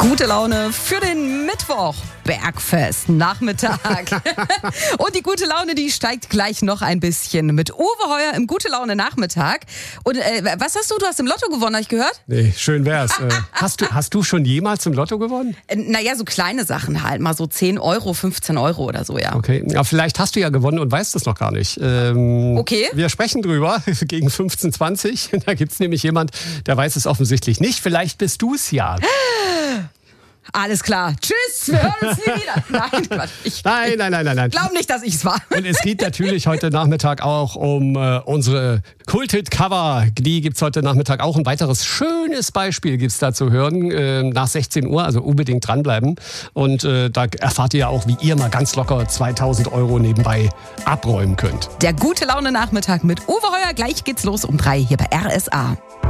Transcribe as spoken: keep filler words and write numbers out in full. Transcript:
Gute Laune für den Mittwoch. Bergfest Nachmittag. Und die gute Laune, die steigt gleich noch ein bisschen mit Uwe Heuer im Gute Laune Nachmittag. Und äh, was hast du? Du hast im Lotto gewonnen, habe ich gehört? Nee, schön wär's. äh, hast, du, hast du schon jemals im Lotto gewonnen? Äh, naja, so kleine Sachen halt. Mal so zehn Euro, fünfzehn Euro oder so, ja. Okay, ja, vielleicht hast du ja gewonnen und weißt es noch gar nicht. Ähm, okay. Wir sprechen drüber gegen fünfzehn zwanzig. Da gibt's nämlich jemand, der weiß es offensichtlich nicht. Vielleicht bist du's ja. Alles klar. Tschüss, wir hören uns nie wieder. Nein, Quatsch. Ich, nein, nein, nein, nein, nein. Glaub nicht, dass ich's war. Und es geht natürlich heute Nachmittag auch um äh, unsere Kult-Hit-Cover. Die gibt's heute Nachmittag auch. Ein weiteres schönes Beispiel gibt's da zu hören äh, nach sechzehn Uhr. Also unbedingt dranbleiben. Und äh, da erfahrt ihr ja auch, wie ihr mal ganz locker zweitausend Euro nebenbei abräumen könnt. Der Gute Laune Nachmittag mit Uwe Heuer. Gleich geht's los um drei hier bei R S A.